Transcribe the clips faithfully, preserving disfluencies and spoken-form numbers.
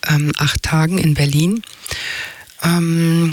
ähm, acht Tagen in Berlin. Ähm,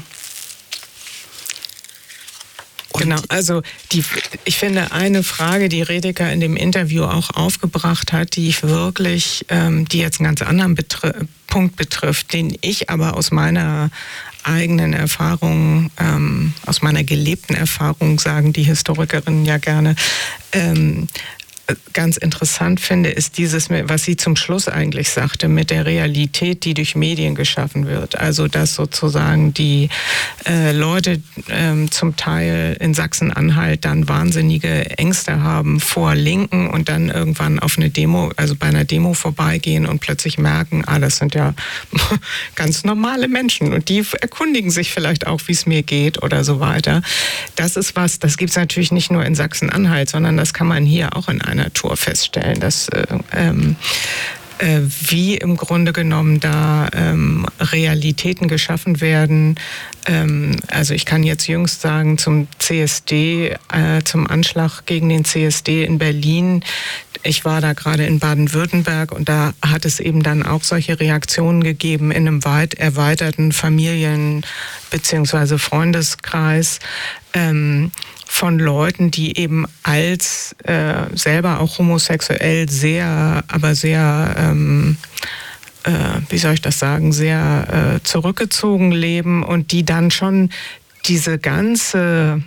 Genau, also die, ich finde, eine Frage, die Redeker in dem Interview auch aufgebracht hat, die ich wirklich, ähm, die jetzt einen ganz anderen Betri- Punkt betrifft, den ich aber aus meiner eigenen Erfahrung, ähm, aus meiner gelebten Erfahrung, sagen die Historikerinnen ja gerne, ähm, ganz interessant finde, ist dieses, was sie zum Schluss eigentlich sagte, mit der Realität, die durch Medien geschaffen wird. Also dass sozusagen die äh, Leute ähm, zum Teil in Sachsen-Anhalt dann wahnsinnige Ängste haben vor Linken und dann irgendwann auf eine Demo, also bei einer Demo vorbeigehen und plötzlich merken, ah, das sind ja ganz normale Menschen und die erkundigen sich vielleicht auch, wie es mir geht oder so weiter. Das ist was, das gibt es natürlich nicht nur in Sachsen-Anhalt, sondern das kann man hier auch in einer Natur feststellen, dass äh, ähm, äh, wie im Grunde genommen da ähm, Realitäten geschaffen werden. Ähm, also ich kann jetzt jüngst sagen, zum C S D, äh, zum Anschlag gegen den C S D in Berlin. Ich war da gerade in Baden-Württemberg und da hat es eben dann auch solche Reaktionen gegeben in einem weit erweiterten Familien- bzw. Freundeskreis, ähm, von Leuten, die eben als äh, selber auch homosexuell sehr, aber sehr, ähm, äh, wie soll ich das sagen, sehr äh, zurückgezogen leben und die dann schon diese ganze,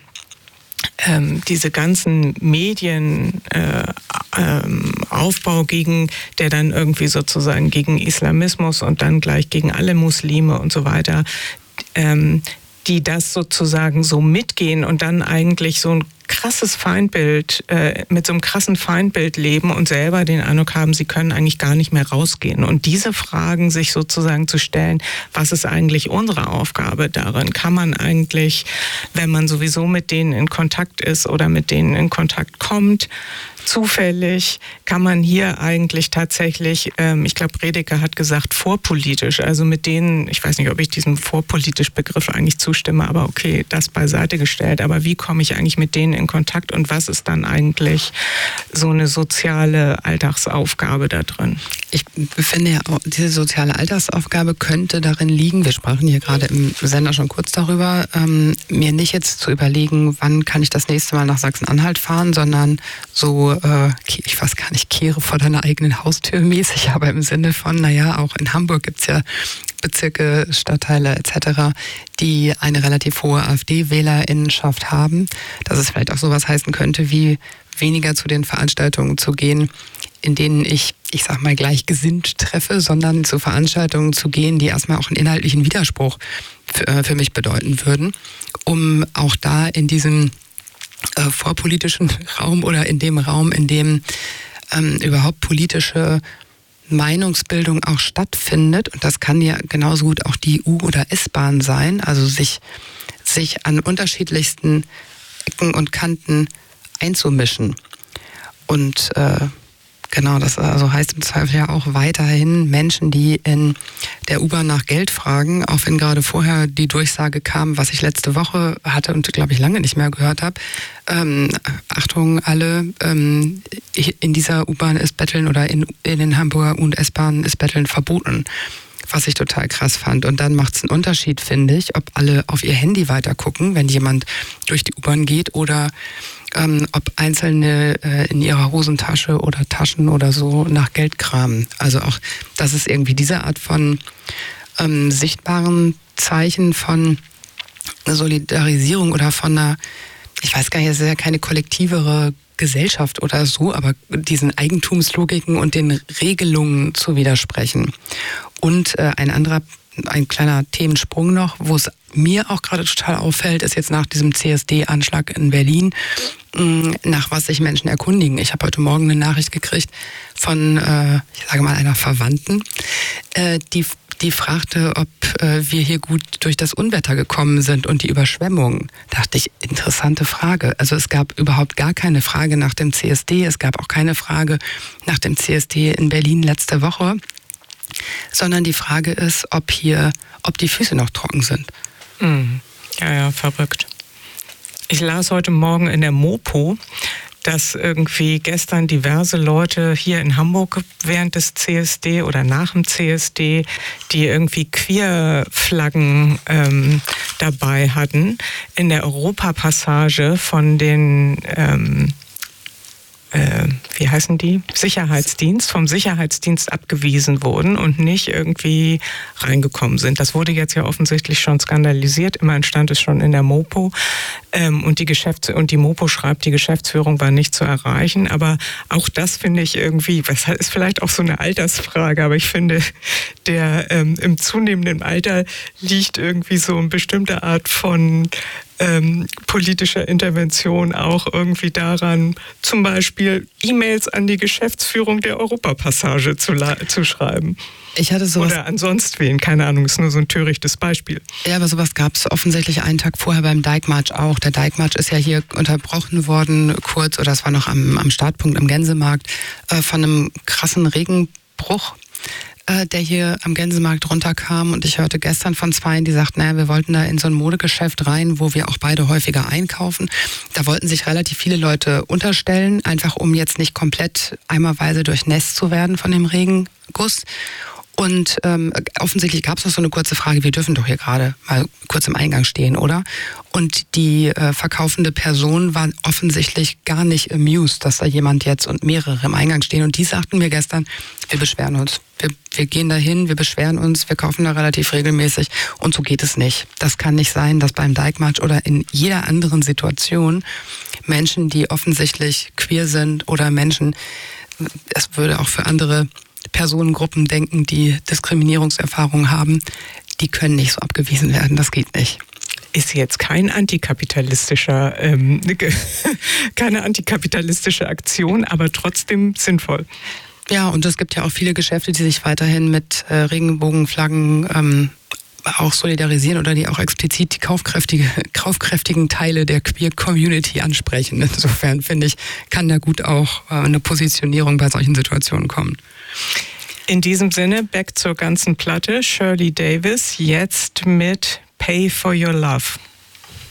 ähm, diese ganzen Medien äh, ähm, Aufbau gegen, der dann irgendwie sozusagen gegen Islamismus und dann gleich gegen alle Muslime und so weiter, ähm, die das sozusagen so mitgehen und dann eigentlich so ein krasses Feindbild, äh, mit so einem krassen Feindbild leben und selber den Eindruck haben, sie können eigentlich gar nicht mehr rausgehen. Und diese Fragen sich sozusagen zu stellen, was ist eigentlich unsere Aufgabe darin? Kann man eigentlich, wenn man sowieso mit denen in Kontakt ist oder mit denen in Kontakt kommt, zufällig, kann man hier eigentlich tatsächlich, ähm, ich glaube, Redeker hat gesagt, vorpolitisch, also mit denen, ich weiß nicht, ob ich diesem vorpolitisch Begriff eigentlich zustimme, aber okay, das beiseite gestellt, aber wie komme ich eigentlich mit denen in Kontakt und was ist dann eigentlich so eine soziale Alltagsaufgabe da drin? Ich finde ja, auch, diese soziale Alltagsaufgabe könnte darin liegen, wir sprachen hier gerade im Sender schon kurz darüber, ähm, mir nicht jetzt zu überlegen, wann kann ich das nächste Mal nach Sachsen-Anhalt fahren, sondern so, äh, ich weiß gar nicht, kehre vor deiner eigenen Haustür mäßig, aber im Sinne von, naja, auch in Hamburg gibt's ja Bezirke, Stadtteile et cetera, die eine relativ hohe AfD-WählerInnenschaft haben, dass es vielleicht auch sowas heißen könnte, wie weniger zu den Veranstaltungen zu gehen, in denen ich, ich sag mal, gleichgesinnt treffe, sondern zu Veranstaltungen zu gehen, die erstmal auch einen inhaltlichen Widerspruch für, für mich bedeuten würden, um auch da in diesem äh, vorpolitischen Raum oder in dem Raum, in dem ähm, überhaupt politische Meinungsbildung auch stattfindet, und das kann ja genauso gut auch die U- oder S-Bahn sein, also sich, sich an unterschiedlichsten Ecken und Kanten einzumischen. Und äh, genau, das also heißt im Zweifel ja auch weiterhin Menschen, die in der U-Bahn nach Geld fragen, auch wenn gerade vorher die Durchsage kam, was ich letzte Woche hatte und glaube ich lange nicht mehr gehört habe. Ähm, Achtung alle, ähm, in dieser U-Bahn ist Betteln oder in, in den Hamburger U- und S-Bahnen ist Betteln verboten. Was ich total krass fand. Und dann macht es einen Unterschied, finde ich, ob alle auf ihr Handy weiter gucken, wenn jemand durch die U-Bahn geht, oder ähm, ob Einzelne äh, in ihrer Hosentasche oder Taschen oder so nach Geld kramen. Also auch, das ist irgendwie diese Art von ähm, sichtbaren Zeichen von Solidarisierung oder von einer, ich weiß gar nicht, es ist ja keine kollektivere Gesellschaft oder so, aber diesen Eigentumslogiken und den Regelungen zu widersprechen. Und äh, ein anderer, ein kleiner Themensprung noch, wo es mir auch gerade total auffällt, ist jetzt nach diesem C S D-Anschlag in Berlin, mh, nach was sich Menschen erkundigen. Ich habe heute Morgen eine Nachricht gekriegt von, äh, ich sage mal, einer Verwandten, äh, die Die fragte, ob äh, wir hier gut durch das Unwetter gekommen sind und die Überschwemmungen. Dachte ich, interessante Frage. Also es gab überhaupt gar keine Frage nach dem C S D. Es gab auch keine Frage nach dem C S D in Berlin letzte Woche. Sondern die Frage ist, ob hier, ob die Füße noch trocken sind. Mhm. Ja, ja, verrückt. Ich las heute Morgen in der Mopo, dass irgendwie gestern diverse Leute hier in Hamburg während des C S D oder nach dem C S D, die irgendwie Queer-Flaggen ähm, dabei hatten, in der Europapassage von den ähm, Äh, wie heißen die? Sicherheitsdienst, vom Sicherheitsdienst abgewiesen wurden und nicht irgendwie reingekommen sind. Das wurde jetzt ja offensichtlich schon skandalisiert. Immerhin stand es schon in der Mopo. Ähm, und die Geschäfts- und die Mopo schreibt, die Geschäftsführung war nicht zu erreichen. Aber auch das finde ich irgendwie, das ist vielleicht auch so eine Altersfrage, aber ich finde, der ähm, im zunehmenden Alter liegt irgendwie so eine bestimmte Art von Ähm, politischer Intervention auch irgendwie daran, zum Beispiel E-Mails an die Geschäftsführung der Europapassage zu, zu schreiben. Ich hatte sowas, Oder ansonsten wen, keine Ahnung, ist nur so ein törichtes Beispiel. Ja, aber sowas gab es offensichtlich einen Tag vorher beim Dijkmarsch auch. Der Dijkmarsch ist ja hier unterbrochen worden, kurz, oder es war noch am, am Startpunkt am Gänsemarkt, äh, von einem krassen Regenbruch, der hier am Gänsemarkt runterkam, und ich hörte gestern von zweien, die sagten, naja, wir wollten da in so ein Modegeschäft rein, wo wir auch beide häufiger einkaufen. Da wollten sich relativ viele Leute unterstellen, einfach um jetzt nicht komplett eimerweise durchnässt zu werden von dem Regenguss. Und ähm, offensichtlich gab es noch so eine kurze Frage, wir dürfen doch hier gerade mal kurz im Eingang stehen, oder? Und die äh, verkaufende Person war offensichtlich gar nicht amused, dass da jemand jetzt und mehrere im Eingang stehen. Und die sagten mir gestern, wir beschweren uns. Wir, wir gehen dahin, wir beschweren uns, wir kaufen da relativ regelmäßig, und so geht es nicht. Das kann nicht sein, dass beim Dijkmarsch oder in jeder anderen Situation Menschen, die offensichtlich queer sind, oder Menschen, es würde auch für andere Personengruppen denken, die Diskriminierungserfahrungen haben, die können nicht so abgewiesen werden. Das geht nicht. Ist jetzt kein antikapitalistischer, ähm, keine antikapitalistische Aktion, aber trotzdem sinnvoll. Ja, und es gibt ja auch viele Geschäfte, die sich weiterhin mit äh, Regenbogenflaggen ähm, auch solidarisieren oder die auch explizit die kaufkräftige, kaufkräftigen Teile der Queer-Community ansprechen. Insofern, finde ich, kann da gut auch äh, eine Positionierung bei solchen Situationen kommen. In diesem Sinne, back zur ganzen Platte. Shirley Davis, jetzt mit Pay for Your Love.